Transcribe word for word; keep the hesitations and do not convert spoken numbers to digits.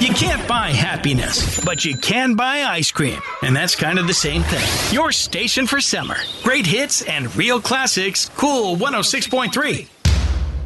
You can't buy happiness, but you can buy ice cream. And that's kind of the same thing. Your station for summer. Great hits and real classics. Cool one oh six point three.